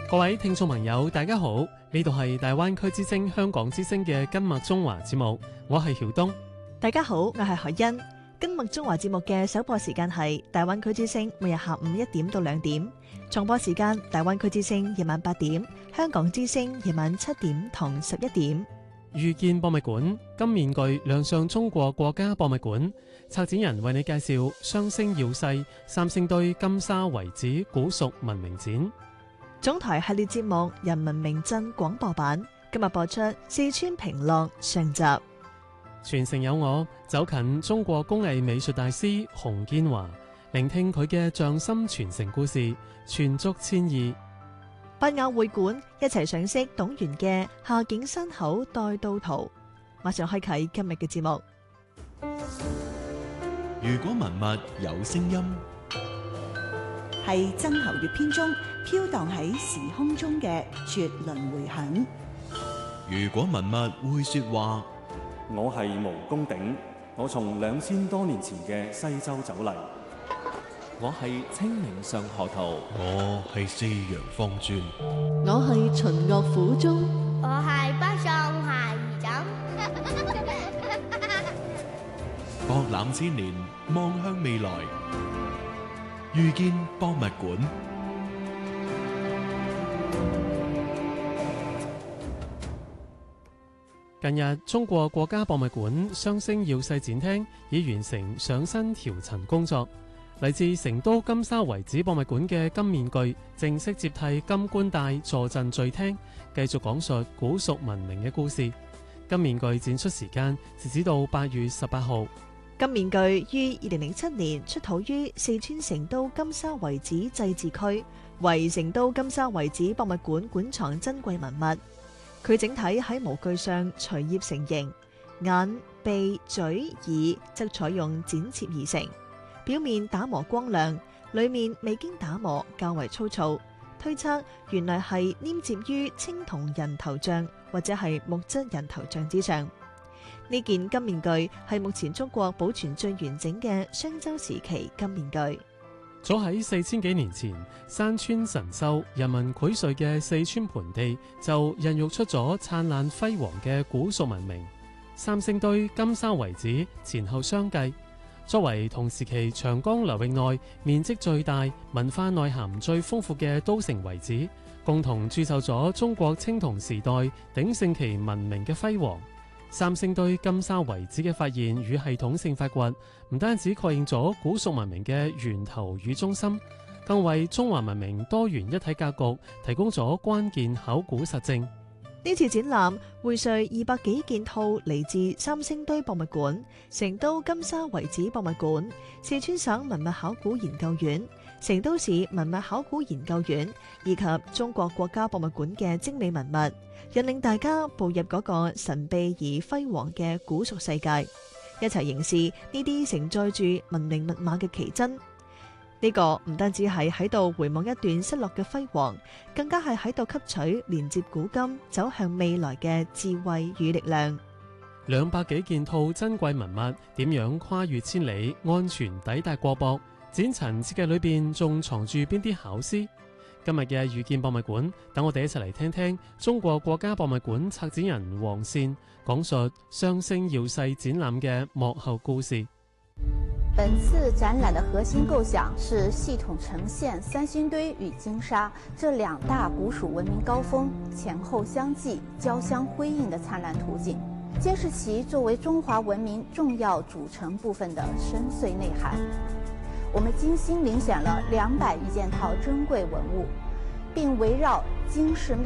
各位聽眾朋友，大家好，呢度係大灣區之聲香港之聲嘅金麥中華節目，我係曉東。 大家好，我係海欣。金麥中華節目嘅首播時間係大灣區之聲，每日下午1點到2點；重播時間大灣區之聲夜晚8點，香港之聲夜晚7點同11點。 遇見博物館金面具亮相中國國家博物館，策展人為你介紹雙星耀世三星堆金沙遺址古蜀文明展。 總台系列節目《人民名鎮廣播版》今日播出四川平樂上集。 傳承有我，走近中國工藝美術大師洪建華，聆聽佢嘅匠心傳承故事，傳足千意。 北亞會館一齊賞識董源嘅夏景山口待到圖。馬上開啟今日嘅節目。 如果文物有聲音， 係曾侯乙編中飄蕩喺時空中嘅絕倫迴響。 如果文物會說話， 我係毛公鼎，我從2000多年前嘅西周走嚟。 我係清明上河圖， 我係四羊方尊， 我係秦樂府中， 我係北宋孩兒枕。 博覽千年，望向未來，遇見博物館。 近日，中國國家博物館雙星耀世展廳已完成上新調陳工作。嚟自成都金沙遺址博物館嘅金面具正式接替金冠帶坐鎮聚廳，繼續講述古蜀文明嘅故事。金面具展出時間截止到8月18號。 金面具於2007年出土於四川成都金沙遺址祭祀區，為成都金沙遺址博物館館藏珍貴文物。佢整體喺模具上隨葉成形，眼、鼻、嘴、耳則採用剪切而成。表面打磨光亮，裏面未經打磨較為粗糙，推測原來係黏接於青銅人頭像或者係木質人頭像之上。呢件金面具係目前中國保存最完整嘅商周時期金面具。 早喺4000幾年前，山川神秀、人民薈萃嘅四川盆地就孕育出咗燦爛輝煌嘅古蜀文明。三星堆金沙遺址前後相繼，作為同時期長江流域內面積最大、文化內涵最豐富嘅都城遺址，共同鑄就咗中國青銅時代鼎盛期文明嘅輝煌。三星堆金沙遺址嘅發現與系統性發掘，唔單止確認咗古蜀文明嘅源頭與中心，更為中華文明多元一體格局提供咗關鍵考古實證。 呢次展覽薈萃200幾件套嚟自三星堆博物館、成都金沙遺址博物館、四川省文物考古研究院、成都市文物考古研究院以及中國國家博物館嘅精美文物，引領大家步入嗰個神秘而輝煌嘅古蜀世界，一齊凝視呢啲承載住文明密碼嘅奇珍。呢個唔單止係喺度回望一段失落嘅輝煌，更加係喺度吸取連接古今、走向未來嘅智慧與力量。 200幾件套珍貴文物點樣跨越千里，安全抵達國博？展陳設計裏邊仲藏住邊啲巧思？今日嘅遇見博物館，等我哋一齊嚟聽聽中國國家博物館策展人王倩講述雙星耀世展覽嘅幕後故事。 本次展覽的核心構想是系統呈現三星堆與金沙這兩大古蜀文明高峰前後相繼、交相輝映的燦爛圖景，揭示其作為中華文明重要組成部分的深邃內涵。我們精心遴選了200餘件套珍貴文物，並圍繞經世